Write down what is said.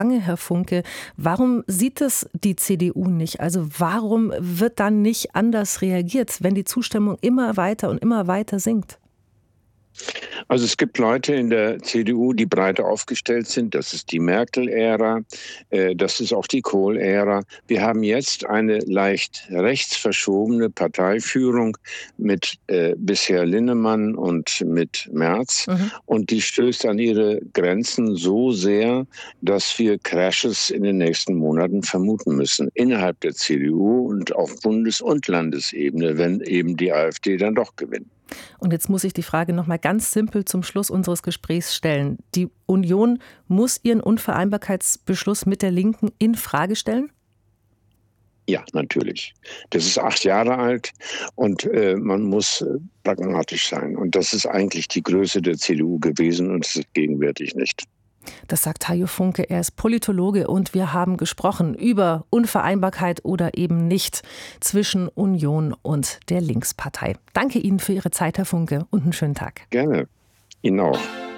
Herr Funke, warum sieht es die CDU nicht? Also warum wird dann nicht anders reagiert, wenn die Zustimmung immer weiter sinkt? Also es gibt Leute in der CDU, die breiter aufgestellt sind. Das ist die Merkel-Ära, das ist auch die Kohl-Ära. Wir haben jetzt eine leicht rechtsverschobene Parteiführung mit bisher Linnemann und mit Merz. Mhm. Und die stößt an ihre Grenzen so sehr, dass wir Crashes in den nächsten Monaten vermuten müssen. Innerhalb der CDU und auf Bundes- und Landesebene, wenn eben die AfD dann doch gewinnt. Und jetzt muss ich die Frage noch mal ganz simpel zum Schluss unseres Gesprächs stellen. Die Union muss ihren Unvereinbarkeitsbeschluss mit der Linken in Frage stellen? Ja, natürlich. Das ist 8 Jahre alt und man muss pragmatisch sein. Und das ist eigentlich die Größe der CDU gewesen und es ist gegenwärtig nicht. Das sagt Hajo Funke. Er ist Politologe und wir haben gesprochen über Unvereinbarkeit oder eben nicht zwischen Union und der Linkspartei. Danke Ihnen für Ihre Zeit, Herr Funke, und einen schönen Tag. Gerne. Ihnen auch.